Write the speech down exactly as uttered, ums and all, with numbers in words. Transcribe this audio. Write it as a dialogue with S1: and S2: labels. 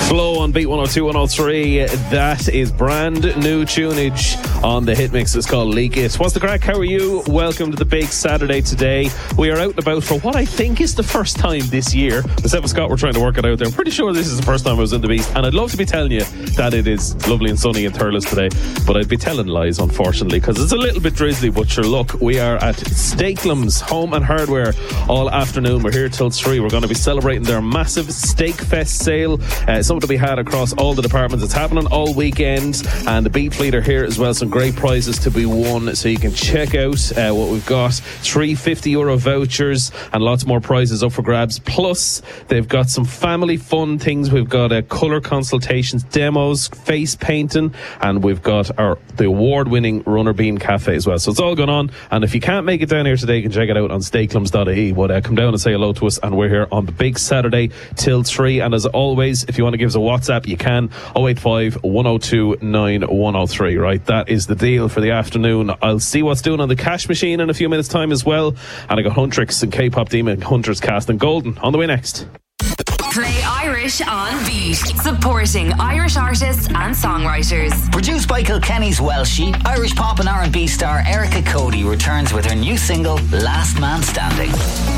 S1: Flow on Beat one oh two, one oh three. That is brand new tunage on the hit mix. It's called Leak It. What's the crack? How are you? Welcome to the big Saturday today. We are out and about for what I think is the first time this year. Myself and Scott were trying to work it out there. I'm pretty sure this is the first time I was in the Beast, and I'd love to be telling you that it is lovely and sunny in Thurles today, but I'd be telling lies, unfortunately, because it's a little bit drizzly. But sure, look, we are at Steaklands Home and Hardware all afternoon. We're here till three. We're going to be celebrating their massive Steak Fest sale. Uh, something to be had across all the departments. It's happening all weekend, and the Beat Fleet are here as well. Some great prizes to be won, so you can check out uh, what we've got. Three fifty euro vouchers and lots more prizes up for grabs. Plus, they've got some family fun things. We've got uh, colour consultations, demos, face painting, and we've got our the award-winning Runner Bean Cafe as well. So it's all going on, and if you can't make it down here today, you can check it out on steaklands dot I E. But uh, come down and say hello to us, and we're here on the big Saturday till three. And as always, if you want to give us a WhatsApp, you can. oh eight five, one oh two, nine one oh three, right? That is the deal for the afternoon. I'll see what's doing on the cash machine in a few minutes time as well, and I got Huntrix and K-Pop Demon, Hunter's Cast and Golden on the way next.
S2: Play Irish on Beat, supporting Irish artists and songwriters.
S3: Produced by Kilkenny's Welshie, Irish pop and R and B star Erica Cody returns with her new single, Last Man Standing.